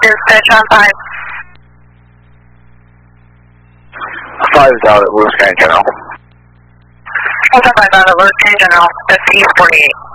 Dispatch on 5. 5 is out at Lewis County General. 5 out at Lewis County General. That's East 48.